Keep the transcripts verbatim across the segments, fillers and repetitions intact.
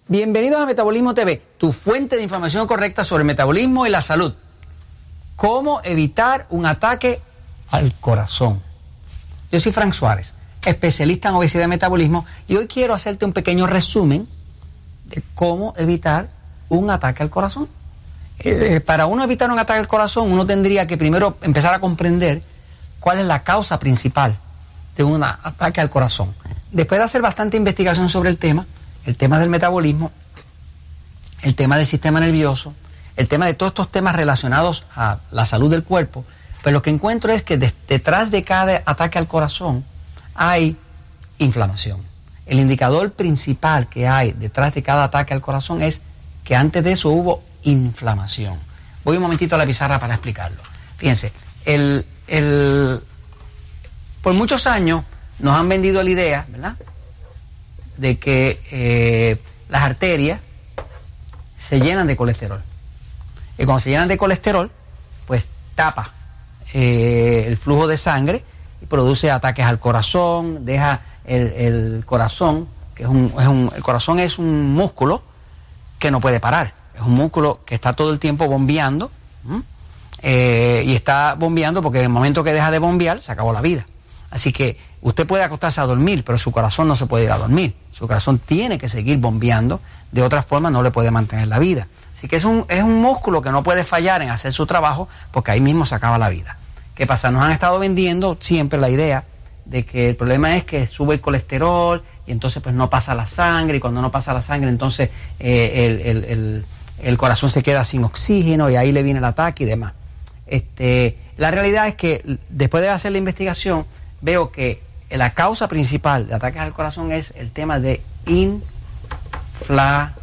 Bienvenidos a Metabolismo T V, tu fuente de información correcta sobre el metabolismo y la salud. ¿Cómo evitar un ataque al corazón? Yo soy Frank Suárez, especialista en obesidad y metabolismo, y hoy quiero hacerte un pequeño resumen de cómo evitar un ataque al corazón. Eh, para uno evitar un ataque al corazón, uno tendría que primero empezar a comprender cuál es la causa principal de un ataque al corazón. Después de hacer bastante investigación sobre el tema, el tema del metabolismo, el tema del sistema nervioso, el tema de todos estos temas relacionados a la salud del cuerpo, pues lo que encuentro es que de, detrás de cada ataque al corazón hay inflamación. El indicador principal que hay detrás de cada ataque al corazón es que antes de eso hubo inflamación. Voy un momentito a la pizarra para explicarlo. Fíjense, el, el, por muchos años nos han vendido la idea, ¿verdad?, de que eh, las arterias se llenan de colesterol. Y cuando se llenan de colesterol, pues tapa eh, el flujo de sangre y produce ataques al corazón, deja el, el corazón, que es un, es un, el corazón es un músculo que no puede parar. Es un músculo que está todo el tiempo bombeando, eh, y está bombeando porque en el momento que deja de bombear, se acabó la vida. Así que usted puede acostarse a dormir, pero su corazón no se puede ir a dormir. Su corazón tiene que seguir bombeando, de otra forma no le puede mantener la vida. Así que es un, es un músculo que no puede fallar en hacer su trabajo, porque ahí mismo se acaba la vida. ¿Qué pasa? Nos han estado vendiendo siempre la idea de que el problema es que sube el colesterol y entonces pues no pasa la sangre, y cuando no pasa la sangre entonces eh, el, el, el, el corazón se queda sin oxígeno y ahí le viene el ataque y demás. Este, la realidad es que después de hacer la investigación veo que la causa principal de ataques al corazón es el tema de inflamación.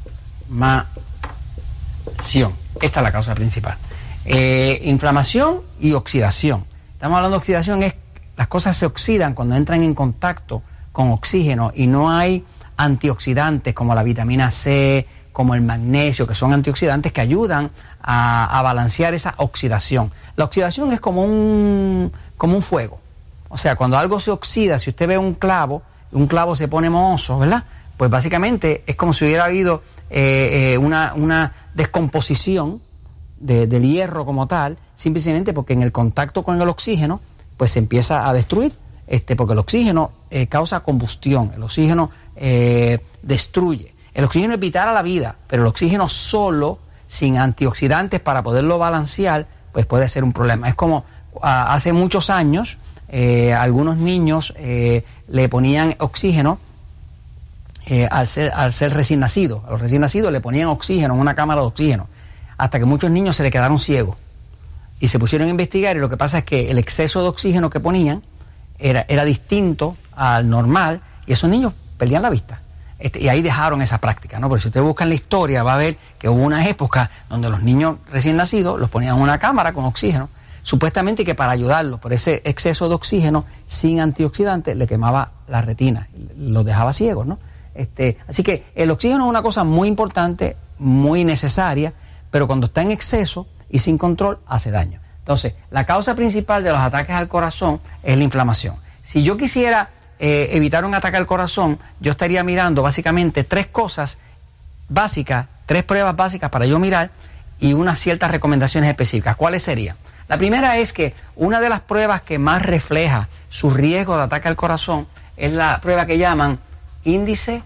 Esta es la causa principal. Eh, inflamación y oxidación. Estamos hablando de oxidación, es las cosas se oxidan cuando entran en contacto con oxígeno y no hay antioxidantes como la vitamina C, como el magnesio, que son antioxidantes que ayudan a, a balancear esa oxidación. La oxidación es como un, como un fuego. O sea, cuando algo se oxida, si usted ve un clavo, un clavo se pone mohoso, ¿verdad? Pues básicamente es como si hubiera habido eh, eh, una, una descomposición de, del hierro como tal, simplemente porque en el contacto con el oxígeno, pues se empieza a destruir, este, porque el oxígeno eh, causa combustión, el oxígeno eh, destruye. El oxígeno es vital a la vida, pero el oxígeno solo, sin antioxidantes para poderlo balancear, pues puede ser un problema. Es como a, hace muchos años, Eh, algunos niños eh, le ponían oxígeno eh, al, ser, al ser recién nacido. A los recién nacidos le ponían oxígeno en una cámara de oxígeno, hasta que muchos niños se le quedaron ciegos y se pusieron a investigar, y lo que pasa es que el exceso de oxígeno que ponían era, era distinto al normal, y esos niños perdían la vista. Este, y ahí dejaron esa práctica, ¿no? Porque si usted busca en la historia va a ver que hubo una época donde los niños recién nacidos los ponían en una cámara con oxígeno, supuestamente que para ayudarlos por ese exceso de oxígeno sin antioxidantes le quemaba la retina, los dejaba ciegos, ¿no? Este, así que el oxígeno es una cosa muy importante, muy necesaria, pero cuando está en exceso y sin control hace daño. Entonces, la causa principal de los ataques al corazón es la inflamación. Si yo quisiera eh, evitar un ataque al corazón, yo estaría mirando básicamente tres cosas básicas, tres pruebas básicas para yo mirar y unas ciertas recomendaciones específicas. ¿Cuáles serían? La primera es que una de las pruebas que más refleja su riesgo de ataque al corazón es la prueba que llaman índice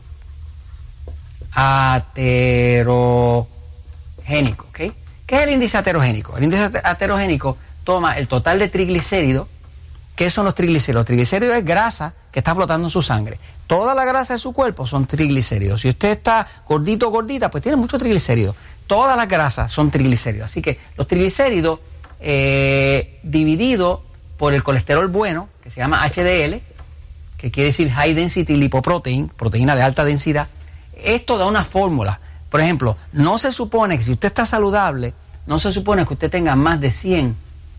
aterogénico, ¿ok? ¿Qué es el índice aterogénico? El índice aterogénico toma el total de triglicéridos. ¿Qué son los triglicéridos? Los triglicéridos es grasa que está flotando en su sangre. Toda la grasa de su cuerpo son triglicéridos. Si usted está gordito o gordita, pues tiene muchos triglicéridos. Todas las grasas son triglicéridos. Así que los triglicéridos Eh, dividido por el colesterol bueno, que se llama H D L, que quiere decir High Density Lipoprotein, proteína de alta densidad. Esto da una fórmula. Por ejemplo, no se supone que si usted está saludable, no se supone que usted tenga más de cien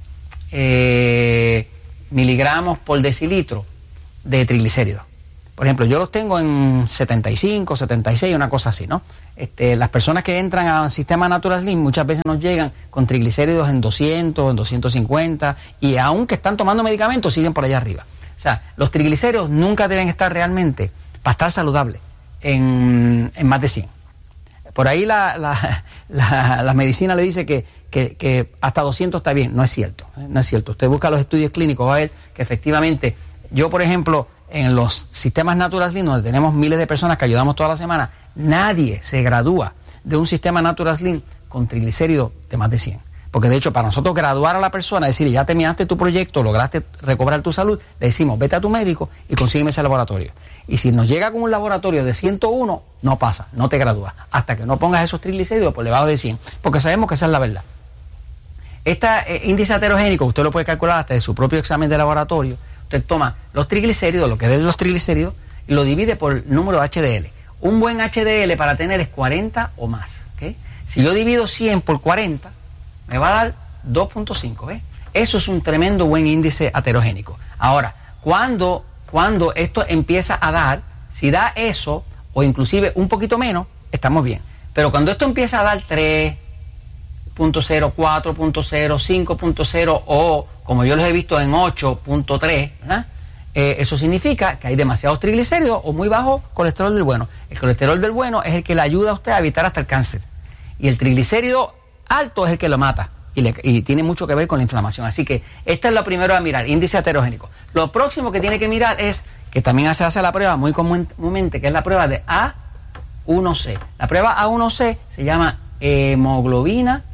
eh, miligramos por decilitro de triglicéridos. Por ejemplo, yo los tengo en setenta y cinco, setenta y seis, una cosa así, ¿no? Este, las personas que entran al sistema Natural Slim muchas veces nos llegan con triglicéridos en doscientos, en doscientos cincuenta, y aunque están tomando medicamentos siguen por allá arriba. O sea, los triglicéridos nunca deben estar realmente, para estar saludables, en, en más de cien. Por ahí la, la, la, la medicina le dice que, que, que hasta doscientos está bien. No es cierto, ¿eh? No es cierto. Usted busca los estudios clínicos, va a ver que efectivamente, yo por ejemplo, en los sistemas Natural Slim, donde tenemos miles de personas que ayudamos toda la semana, nadie se gradúa de un sistema Natural Slim con triglicéridos de más de cien. Porque de hecho, para nosotros graduar a la persona, decirle, ya terminaste tu proyecto, lograste recobrar tu salud, le decimos, vete a tu médico y consígueme ese laboratorio. Y si nos llega con un laboratorio de ciento uno, no pasa, no te gradúas. Hasta que no pongas esos triglicéridos por debajo de cien. Porque sabemos que esa es la verdad. Este eh, índice heterogénico, usted lo puede calcular hasta de su propio examen de laboratorio. Usted toma los triglicéridos, lo que es los triglicéridos, y lo divide por el número de H D L. Un buen H D L para tener es cuarenta o más. ¿Okay? Si yo divido cien por cuarenta, me va a dar dos punto cinco. ¿Ves? Eso es un tremendo buen índice heterogénico. Ahora, cuando, cuando esto empieza a dar, si da eso, o inclusive un poquito menos, estamos bien. Pero cuando esto empieza a dar tres punto cero, cuatro punto cero, cinco punto cero o, como yo los he visto, en ocho punto tres, ¿verdad? Eh, eso significa que hay demasiados triglicéridos o muy bajo colesterol del bueno. El colesterol del bueno es el que le ayuda a usted a evitar hasta el cáncer. Y el triglicérido alto es el que lo mata. Y, le, y tiene mucho que ver con la inflamación. Así que esta es lo primero a mirar, índice heterogénico. Lo próximo que tiene que mirar es, que también se hace la prueba muy comúnmente, que es la prueba de A uno C. La prueba A uno C se llama hemoglobina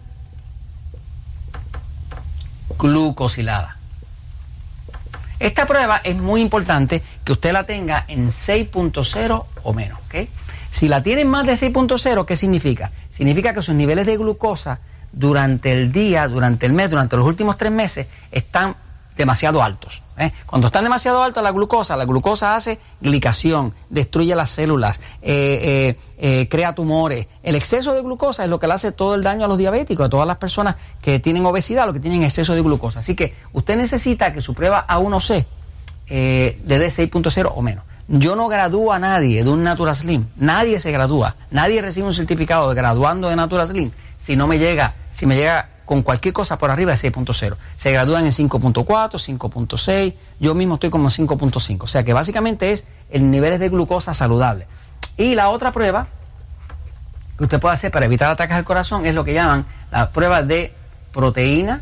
glucosilada. Esta prueba es muy importante que usted la tenga en seis punto cero o menos, ¿ok? Si la tienen más de seis punto cero, ¿qué significa? Significa que sus niveles de glucosa durante el día, durante el mes, durante los últimos tres meses, están demasiado altos. ¿eh? Cuando están demasiado altos la glucosa, la glucosa hace glicación, destruye las células, eh, eh, eh, crea tumores. El exceso de glucosa es lo que le hace todo el daño a los diabéticos, a todas las personas que tienen obesidad, lo que tienen exceso de glucosa. Así que usted necesita que su prueba A uno C eh, le dé seis punto cero o menos. Yo no gradúo a nadie de un Natural Slim, nadie se gradúa, nadie recibe un certificado de graduando de Natural Slim si no me llega, si me llega con cualquier cosa por arriba de seis punto cero. Se gradúan en cinco punto cuatro, cinco punto seis, yo mismo estoy como en cinco punto cinco. O sea que básicamente es el niveles de glucosa saludable. Y la otra prueba que usted puede hacer para evitar ataques al corazón es lo que llaman la prueba de proteína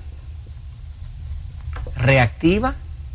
reactiva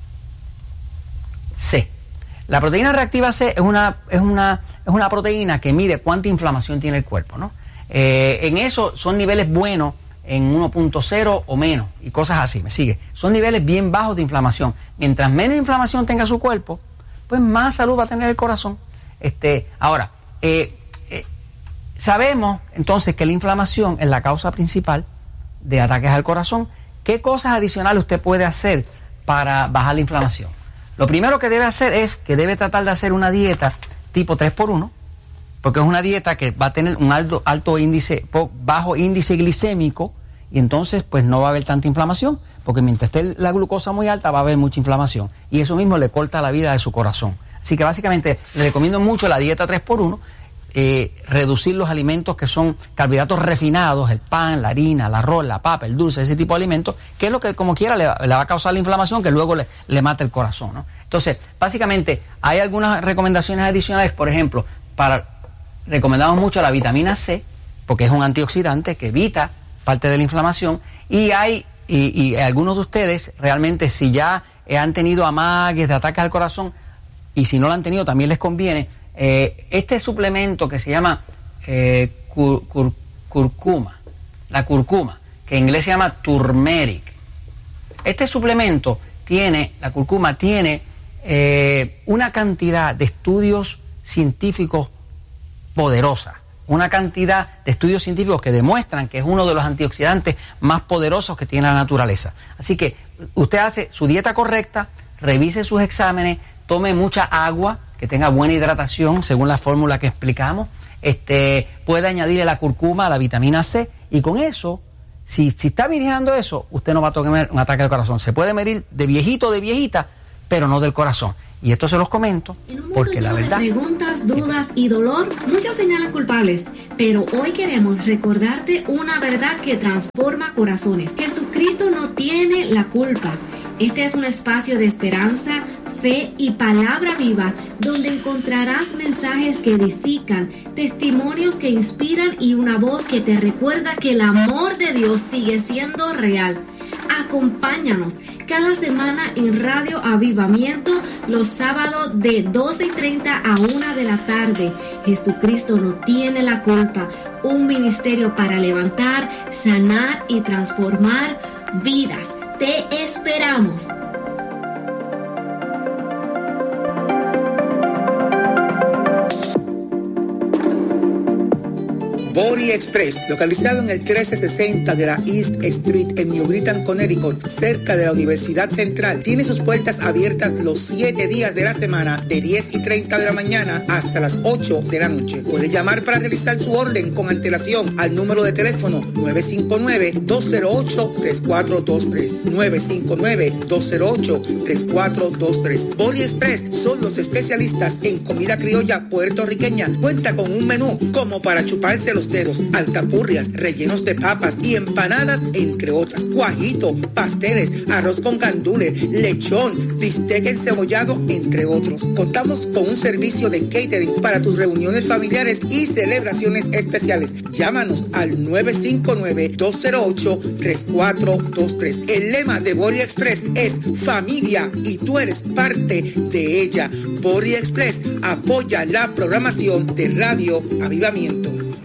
C. La proteína reactiva C es una, es una, es una proteína que mide cuánta inflamación tiene el cuerpo, ¿no? Eh, en eso son niveles buenos en uno punto cero o menos y cosas así, me sigue. Son niveles bien bajos de inflamación. Mientras menos inflamación tenga su cuerpo, pues más salud va a tener el corazón. Este, ahora, eh, eh, sabemos entonces que la inflamación es la causa principal de ataques al corazón. ¿Qué cosas adicionales usted puede hacer para bajar la inflamación? Lo primero que debe hacer es que debe tratar de hacer una dieta tipo tres por uno, porque es una dieta que va a tener un alto, alto índice, bajo índice glicémico, y entonces pues no va a haber tanta inflamación, porque mientras esté la glucosa muy alta va a haber mucha inflamación, y eso mismo le corta la vida de su corazón. Así que básicamente le recomiendo mucho la dieta tres por uno, eh, reducir los alimentos que son carbohidratos refinados, el pan, la harina, el arroz, la papa, el dulce, ese tipo de alimentos, que es lo que como quiera le va, le va a causar la inflamación que luego le, le mata el corazón, ¿no? Entonces, básicamente hay algunas recomendaciones adicionales, por ejemplo, para... recomendamos mucho la vitamina C, porque es un antioxidante que evita parte de la inflamación, y hay, y, y algunos de ustedes realmente si ya eh, han tenido amagues de ataques al corazón, y si no lo han tenido también les conviene, eh, este suplemento que se llama eh, cur, cur, curcuma, la curcuma, que en inglés se llama turmeric. Este suplemento tiene, la curcuma tiene eh, una cantidad de estudios científicos poderosa, una cantidad de estudios científicos que demuestran que es uno de los antioxidantes más poderosos que tiene la naturaleza. Así que usted hace su dieta correcta, revise sus exámenes, tome mucha agua, que tenga buena hidratación según la fórmula que explicamos, este, puede añadirle la curcuma a la vitamina C, y con eso, si, si está mirando eso, usted no va a tener un ataque al corazón. Se puede medir de viejito o de viejita, pero no del corazón. Y esto se los comento porque la verdad... De preguntas, dudas y dolor, muchos señalan culpables, pero hoy queremos recordarte una verdad que transforma corazones. Jesucristo no tiene la culpa. Este es un espacio de esperanza, Fe y Palabra Viva, donde encontrarás mensajes que edifican, testimonios que inspiran y una voz que te recuerda que el amor de Dios sigue siendo real. Acompáñanos cada semana en Radio Avivamiento los sábados de doce y treinta a una de la tarde. Jesucristo no tiene la culpa. Un ministerio para levantar, sanar y transformar vidas. Te esperamos. Body Express, localizado en el trece sesenta de la East Street en New Britain, Connecticut, cerca de la Universidad Central, tiene sus puertas abiertas los siete días de la semana, de diez y treinta de la mañana hasta las ocho de la noche. Puede llamar para realizar su orden con antelación al número de teléfono nueve cinco nueve, dos cero ocho, tres cuatro dos tres, nueve cinco nueve, dos cero ocho, tres cuatro dos tres. Body Express son los especialistas en comida criolla puertorriqueña. Cuenta con un menú como para chuparse los dedos, alcapurrias, rellenos de papas y empanadas, entre otras, guajito, pasteles, arroz con gandules, lechón, bistec encebollado, entre otros. Contamos con un servicio de catering para tus reuniones familiares y celebraciones especiales. Llámanos al nueve cinco nueve, dos cero ocho, tres cuatro dos tres. El lema de Body Express es familia y tú eres parte de ella. Body Express apoya la programación de Radio Avivamiento.